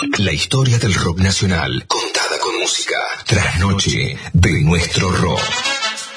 La historia del rock nacional, contada con música. Trasnoche de nuestro rock.